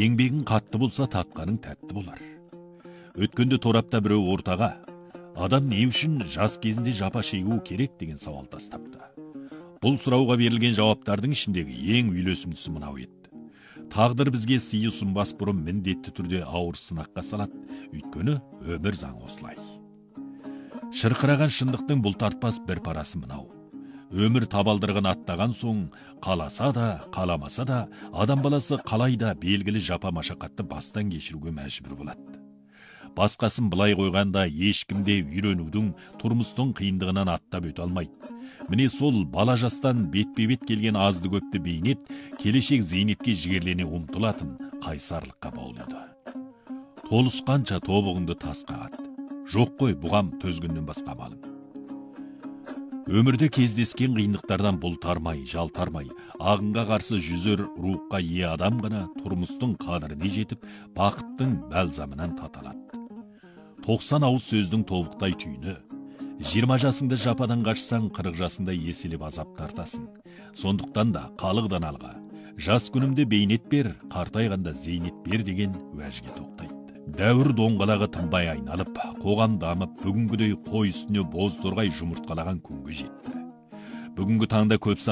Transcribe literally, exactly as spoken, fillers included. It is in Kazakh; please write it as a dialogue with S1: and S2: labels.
S1: еңбегің қатты болса татқаның тәтті болар. Өткенде торапта біреу ортаға, адам не үшін жас кезінде жапа шегуі керек деген сауал тастапты. Бұл сұрауға берілген жауаптардың ішіндегі ең үйлесімдісі мынау еді. Тағдыр бізге сый ұсынбас бұрын міндетті түрде ауыр сынаққа салады, өйткені өмір заңы осылай. Шырқыраған шындықтың бұлтартпас бір парасы мынау. Өмір табалдырығын аттаған соң, қаласа да, қаламаса да, адам баласы қалайда белгілі жапа машақатты бастан кешіруге мәжбүр болады. Басқасын былай қойғанда ешкімде үйренудің, тұрмыстың қиындығынан аттап өте алмайды. Міне сол бала жастан бетпе-бет келген азды көпті бейнет, келешек зейнетке жігерлене ұмтылатын қайсарлыққа баулыды. Толысқанша тобығыңды тас қағады. Жоқ қой бұғам төзгіннен басқа амалың. Өмірде кездескен қиындықтардан бұлтармай, жалтармай, ағынға қарсы жүзер рухқа ие адам ғана тұрмыстың қадіріне жетіп, бақыттың бәлзамынан таталады. тоқсан ауыз сөздің тобықтай түйіні. жиырма жасыңда жападан қашсаң, қырық жасыңда еселеп азап тартасың. Сондықтан да қалықдан алға, жас күнімде бейнет бер, қартайғанда зейнет бер деген уәжге тоқтайды. Дәуір доңғалағы тынбай айналып, қоғам дамып, бүгінгідей қой үстіне боз торғай жұмыртқалаған күнге жетті. Бүгінгі таңда көп